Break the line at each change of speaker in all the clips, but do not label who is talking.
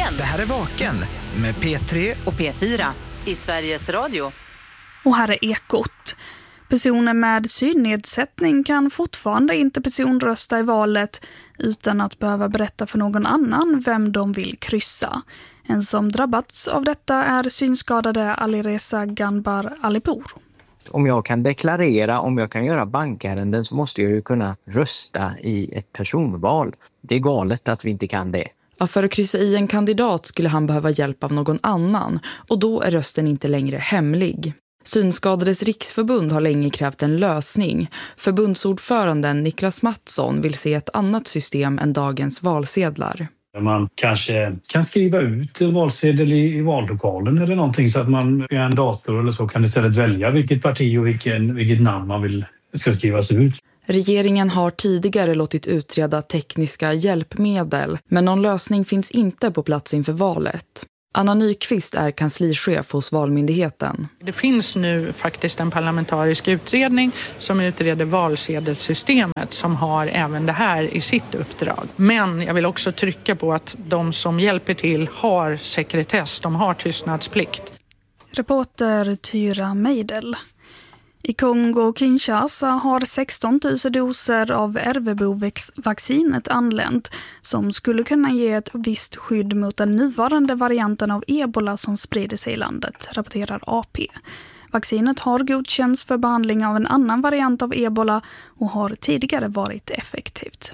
Det här är Vaken med P3
och P4 i Sveriges Radio.
Och här är Ekot. Personer med synnedsättning kan fortfarande inte personrösta i valet utan att behöva berätta för någon annan vem de vill kryssa. En som drabbats av detta är synskadade Alireza Ganbar Alipour.
Om jag kan deklarera, om jag kan göra bankärenden, så måste jag ju kunna rösta i ett personval. Det är galet att vi inte kan det.
Ja, för att kryssa i en kandidat skulle han behöva hjälp av någon annan och då är rösten inte längre hemlig. Synskadades riksförbund har länge krävt en lösning. Förbundsordföranden Niklas Mattsson vill se ett annat system än dagens valsedlar.
Man kanske kan skriva ut en valsedel i vallokalen eller någonting så att man via en dator eller så kan istället välja vilket parti och vilket namn man vill ska skrivas ut.
Regeringen har tidigare låtit utreda tekniska hjälpmedel, men någon lösning finns inte på plats inför valet. Anna Nyqvist är kanslichef hos Valmyndigheten.
Det finns nu faktiskt en parlamentarisk utredning som utreder valsedelssystemet som har även det här i sitt uppdrag. Men jag vill också trycka på att de som hjälper till har sekretess, de har tystnadsplikt.
Reporter Tyra Meidel. I Kongo och Kinshasa har 16 000 doser av RVB-vaccinet anlänt som skulle kunna ge ett visst skydd mot den nuvarande varianten av ebola som sprider sig i landet, rapporterar AP. Vaccinet har godkänts för behandling av en annan variant av ebola och har tidigare varit effektivt.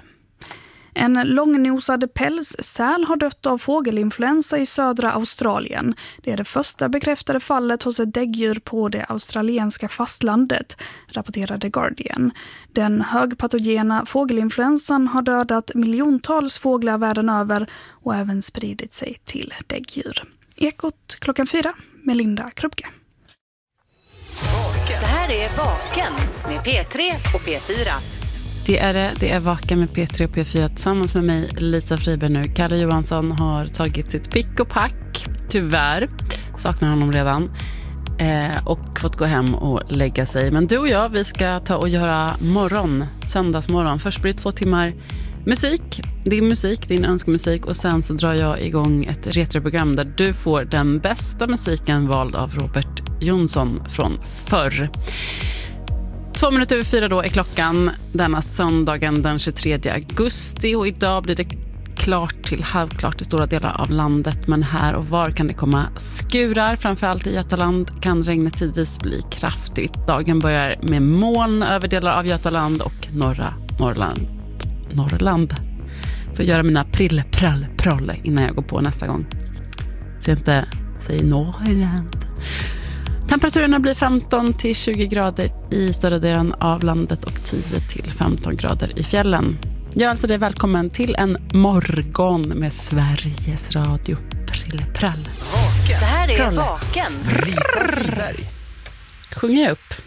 En långnosad pälssäl har dött av fågelinfluensa i södra Australien. Det är det första bekräftade fallet hos ett däggdjur på det australienska fastlandet, rapporterade The Guardian. Den högpatogena fågelinfluensan har dödat miljontals fåglar världen över och även spridit sig till däggdjur. Ekot 4 med Linda Krupke.
Det här är Vaken med P3 och P4.
Det är Vaken med P3 och P4 tillsammans med mig, Lisa Friberg nu. Kalle Johansson har tagit sitt pick och pack, tyvärr, saknar honom redan, och fått gå hem och lägga sig. Men du och jag, vi ska ta och göra söndagsmorgon. Först blir det 2 timmar musik, din önskemusik, och sen så drar jag igång ett retroprogram där du får den bästa musiken vald av Robert Jonsson från förr. 2:04 då är klockan denna söndagen den 23 augusti och idag blir det klart till halvklart i stora delar av landet, men här och var kan det komma skurar, framförallt i Götaland kan regnet tidvis bli kraftigt. Dagen börjar med moln över delar av Götaland och norra Norrland. Får göra mina prill-prall-proll innan jag går på nästa gång. Så jag inte säger Norrland. Temperaturen blir 15-20 grader i större delen av landet och 10-15 grader i fjällen. Jag alltså dig välkommen till en morgon med Sveriges Radio. Prall.
Det här är Vaken.
Lisa Friberg.
Sjunger jag upp?